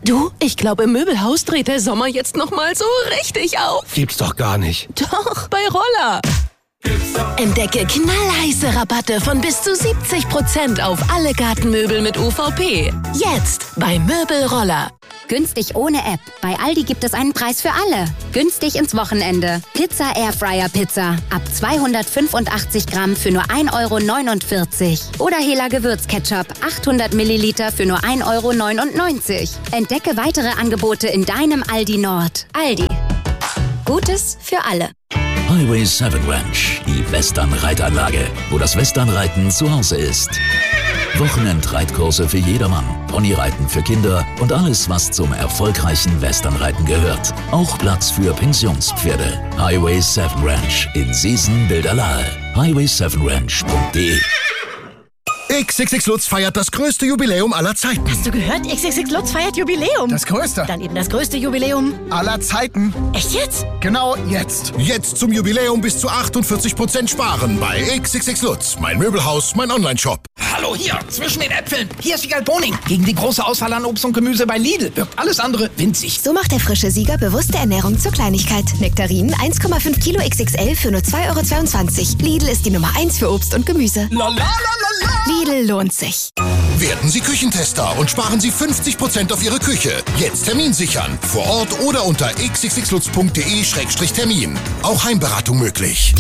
Du, ich glaube, im Möbelhaus dreht der Sommer jetzt nochmal so richtig auf. Gibt's doch gar nicht. Doch, bei Roller. Entdecke knallheiße Rabatte von bis zu 70% auf alle Gartenmöbel mit UVP. Jetzt bei Möbelroller. Günstig ohne App. Bei Aldi gibt es einen Preis für alle. Günstig ins Wochenende. Pizza Airfryer Pizza. Ab 285 Gramm für nur 1,49 €. Oder Hela Gewürzketchup. 800 Milliliter für nur 1,99 €. Entdecke weitere Angebote in deinem Aldi Nord. Aldi. Gutes für alle. Highway 7 Ranch, die Western-Reitanlage, wo das Westernreiten zu Hause ist. Wochenendreitkurse für jedermann, Ponyreiten für Kinder und alles, was zum erfolgreichen Westernreiten gehört. Auch Platz für Pensionspferde. Highway 7 Ranch in Seesen-Bilderlahe. highway7ranch.de. XXX Lutz feiert das größte Jubiläum aller Zeiten. Hast du gehört? XXX Lutz feiert Jubiläum. Das größte. Dann eben das größte Jubiläum Aller Zeiten. Echt jetzt? Genau jetzt. Jetzt zum Jubiläum bis zu 48% sparen bei XXX Lutz. Mein Möbelhaus, mein Onlineshop. Hallo, hier, zwischen den Äpfeln. Hier ist Wiegald Boning. Gegen die große Auswahl an Obst und Gemüse bei Lidl wirkt alles andere winzig. So macht der frische Sieger bewusste Ernährung zur Kleinigkeit. Nektarinen 1,5 Kilo XXL für nur 2,22 €. Lidl ist die Nummer 1 für Obst und Gemüse. Lidl lohnt sich. Werden Sie Küchentester und sparen Sie 50% auf Ihre Küche. Jetzt Termin sichern. Vor Ort oder unter xxxlutz.de/termin. Auch Heimberatung möglich.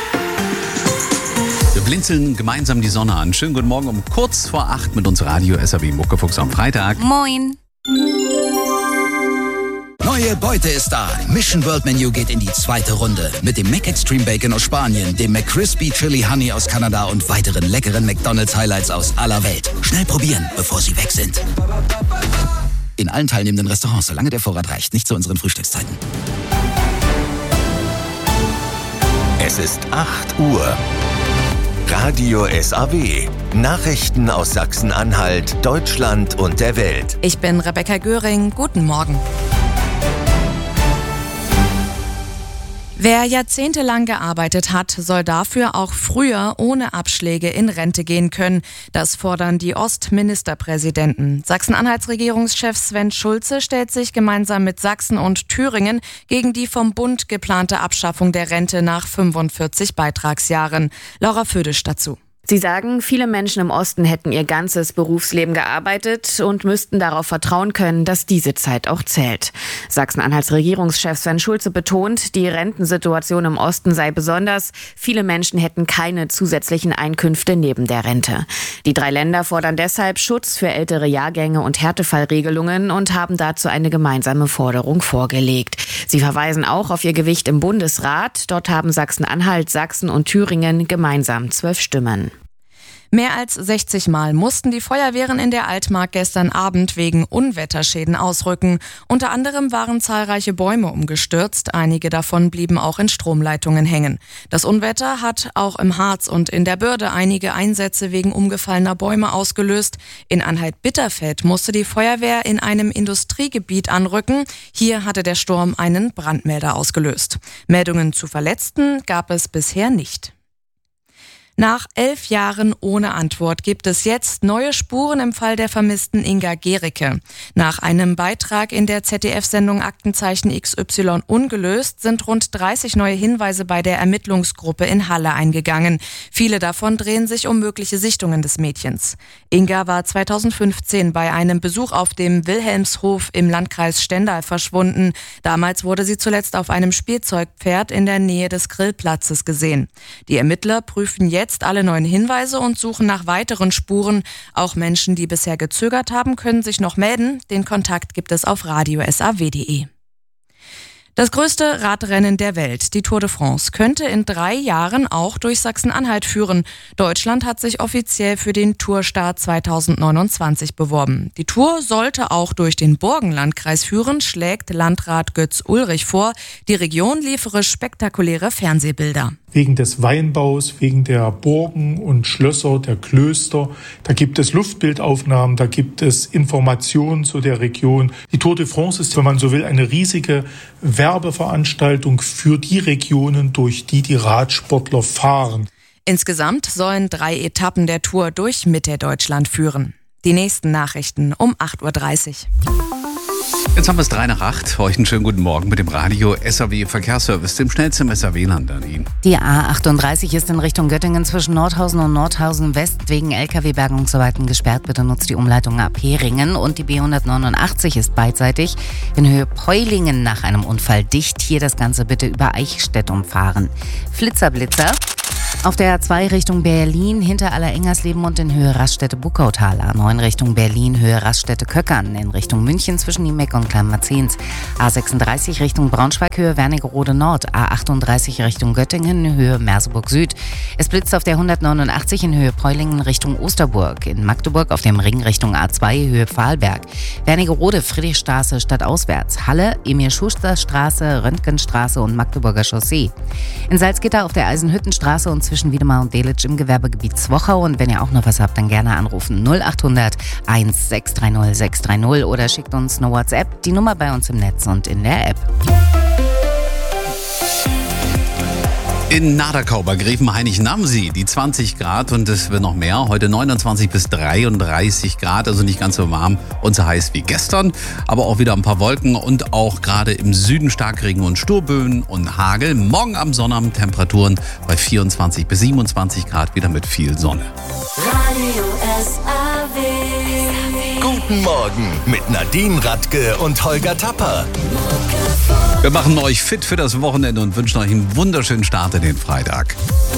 Wir blinzeln gemeinsam die Sonne an. Schönen guten Morgen um kurz vor 8 mit uns Radio SAW Muckefuchs am Freitag. Moin. Neue Beute ist da. Mission World Menu geht in die zweite Runde. Mit dem Mac Extreme Bacon aus Spanien, dem McCrispy Chili Honey aus Kanada und weiteren leckeren McDonald's Highlights aus aller Welt. Schnell probieren, bevor sie weg sind. In allen teilnehmenden Restaurants, solange der Vorrat reicht. Nicht zu unseren Frühstückszeiten. Es ist 8 Uhr. Radio SAW. Nachrichten aus Sachsen-Anhalt, Deutschland und der Welt. Ich bin Rebecca Göring. Guten Morgen. Wer jahrzehntelang gearbeitet hat, soll dafür auch früher ohne Abschläge in Rente gehen können. Das fordern die Ostministerpräsidenten. Sachsen-Anhalts Regierungschef Sven Schulze stellt sich gemeinsam mit Sachsen und Thüringen gegen die vom Bund geplante Abschaffung der Rente nach 45 Beitragsjahren. Laura Födisch dazu. Sie sagen, viele Menschen im Osten hätten ihr ganzes Berufsleben gearbeitet und müssten darauf vertrauen können, dass diese Zeit auch zählt. Sachsen-Anhalts Regierungschef Sven Schulze betont, die Rentensituation im Osten sei besonders. Viele Menschen hätten keine zusätzlichen Einkünfte neben der Rente. Die 3 Länder fordern deshalb Schutz für ältere Jahrgänge und Härtefallregelungen und haben dazu eine gemeinsame Forderung vorgelegt. Sie verweisen auch auf ihr Gewicht im Bundesrat. Dort haben Sachsen-Anhalt, Sachsen und Thüringen gemeinsam 12 Stimmen. Mehr als 60 Mal mussten die Feuerwehren in der Altmark gestern Abend wegen Unwetterschäden ausrücken. Unter anderem waren zahlreiche Bäume umgestürzt, einige davon blieben auch in Stromleitungen hängen. Das Unwetter hat auch im Harz und in der Börde einige Einsätze wegen umgefallener Bäume ausgelöst. In Anhalt-Bitterfeld musste die Feuerwehr in einem Industriegebiet anrücken. Hier hatte der Sturm einen Brandmelder ausgelöst. Meldungen zu Verletzten gab es bisher nicht. Nach 11 Jahren ohne Antwort gibt es jetzt neue Spuren im Fall der vermissten Inga Gericke. Nach einem Beitrag in der ZDF-Sendung Aktenzeichen XY ungelöst sind rund 30 neue Hinweise bei der Ermittlungsgruppe in Halle eingegangen. Viele davon drehen sich um mögliche Sichtungen des Mädchens. Inga war 2015 bei einem Besuch auf dem Wilhelmshof im Landkreis Stendal verschwunden. Damals wurde sie zuletzt auf einem Spielzeugpferd in der Nähe des Grillplatzes gesehen. Die Ermittler prüfen jetzt alle neuen Hinweise und suchen nach weiteren Spuren. Auch Menschen, die bisher gezögert haben, können sich noch melden. Den Kontakt gibt es auf radiosaw.de. Das größte Radrennen der Welt, die Tour de France, könnte in 3 Jahren auch durch Sachsen-Anhalt führen. Deutschland hat sich offiziell für den Tourstart 2029 beworben. Die Tour sollte auch durch den Burgenlandkreis führen, schlägt Landrat Götz Ulrich vor. Die Region liefere spektakuläre Fernsehbilder. Wegen des Weinbaus, wegen der Burgen und Schlösser, der Klöster. Da gibt es Luftbildaufnahmen, da gibt es Informationen zu der Region. Die Tour de France ist, wenn man so will, eine riesige Werbeveranstaltung für die Regionen, durch die die Radsportler fahren. Insgesamt sollen 3 Etappen der Tour durch Mitteldeutschland führen. Die nächsten Nachrichten um 8:30 Uhr. Jetzt haben wir es 7:03. Heute einen schönen guten Morgen mit dem Radio SAW Verkehrsservice, dem schnellsten SAW-Land an Ihnen. Die A38 ist in Richtung Göttingen zwischen Nordhausen und Nordhausen West wegen LKW-Bergungsarbeiten gesperrt. Bitte nutzt die Umleitung ab Heringen. Und die B189 ist beidseitig in Höhe Peulingen nach einem Unfall dicht. Hier das Ganze bitte über Eichstätt umfahren. Flitzer. Auf der A2 Richtung Berlin hinter Allerengersleben und in Höhe Raststätte-Buckautal. A9 Richtung Berlin, Höhe Raststätte-Köckern. In Richtung München zwischen Niemeck und Kleinmarzens. A36 Richtung Braunschweig, Höhe Wernigerode Nord. A38 Richtung Göttingen, Höhe Merseburg Süd. Es blitzt auf der 189 in Höhe Peulingen Richtung Osterburg. In Magdeburg auf dem Ring Richtung A2, Höhe Pfahlberg. Wernigerode, Friedrichstraße stadtauswärts. Halle, Emil-Schuster-Straße, Röntgenstraße und Magdeburger Chaussee. In Salzgitter auf der Eisenhüttenstraße und zwischen Wiedemar und Delitzsch im Gewerbegebiet Zwochau. Und wenn ihr auch noch was habt, dann gerne anrufen 0800 1630 630 oder schickt uns eine WhatsApp. Die Nummer bei uns im Netz und in der App. In Nadakau bei Gräfenhainich-Namsi die 20 Grad und es wird noch mehr. Heute 29 bis 33 Grad, also nicht ganz so warm und so heiß wie gestern. Aber auch wieder ein paar Wolken und auch gerade im Süden Starkregen und Sturböen und Hagel. Morgen am Sonnabend Temperaturen bei 24 bis 27 Grad, wieder mit viel Sonne. Radio SAW. Guten Morgen mit Nadine Radke und Holger Tapper. Wir machen euch fit für das Wochenende und wünschen euch einen wunderschönen Start in den Freitag.